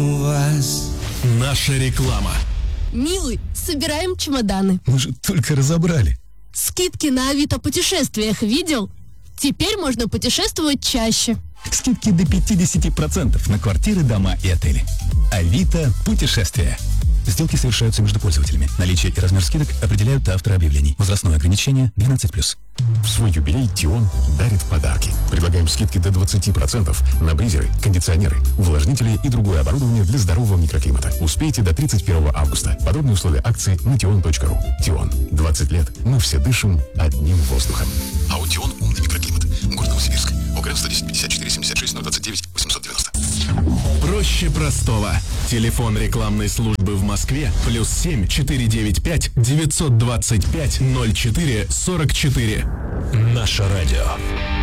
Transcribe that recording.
Наша реклама. Милый, собираем чемоданы. Мы же только разобрали. Скидки на Авито путешествиях видел? Теперь можно путешествовать чаще. Скидки до 50% на квартиры, дома и отели. Авито путешествия. Сделки совершаются между пользователями. Наличие и размер скидок определяют авторы объявлений. Возрастное ограничение 12+. В свой юбилей Тион дарит подарки. Предлагаем скидки до 20% на бризеры, кондиционеры, увлажнители и другое оборудование для здорового микроклимата. Успейте до 31 августа. Подробные условия акции на tion.ru. Тион. 20 лет. Мы все дышим одним воздухом. Аутион умный микроклимат. Город Новосибирск. ОГРН 110 54 76 029 890. Проще простого. Телефон рекламной службы в Москве +7 495 925 04 44. Наше радио.